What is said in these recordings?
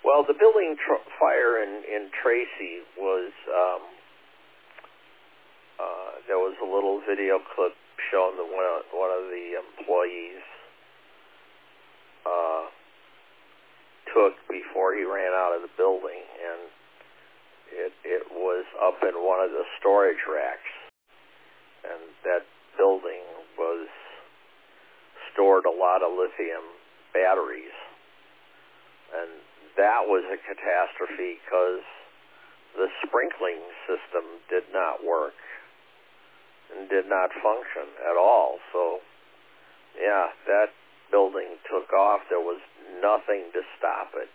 Well, the building fire in Tracy was, there was a little video clip showing that one of the employees took before he ran out of the building, and it was up in one of the storage racks, and that building was stored a lot of lithium batteries, and that was a catastrophe because the sprinkling system did not work and did not function at all. So, yeah, that building took off. There was nothing to stop it.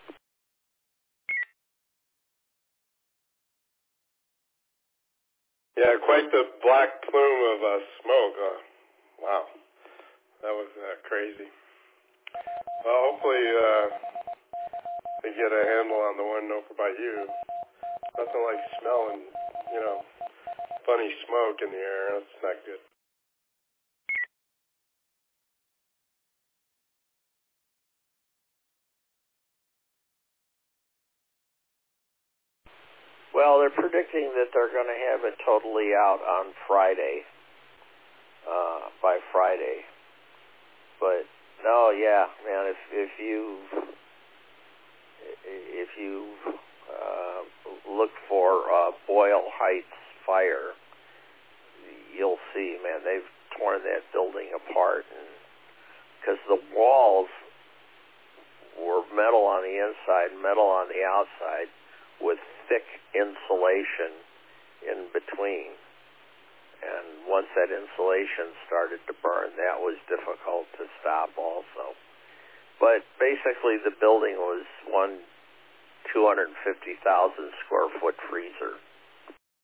Yeah, quite the black plume of smoke. Wow, that was crazy. Well, hopefully they get a handle on the one over by you. Nothing like smelling, funny smoke in the air. That's not good. Well, they're predicting that they're going to have it totally out on Friday, by Friday. But no, yeah, man, if you look for Boyle Heights fire, you'll see, man, they've torn that building apart, and because the walls were metal on the inside, metal on the outside, with thick insulation in between. And once that insulation started to burn, that was difficult to stop also. But basically the building was one 250,000 square foot freezer.